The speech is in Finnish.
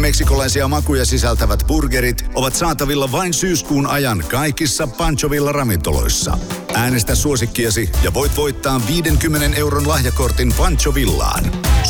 meksikolaisia makuja sisältävät burgerit ovat saatavilla vain syyskuun ajan kaikissa Pancho Villa-ravintoloissa. Äänestä suosikkiasi ja voit voittaa 50 € lahjakortin Pancho Villaan.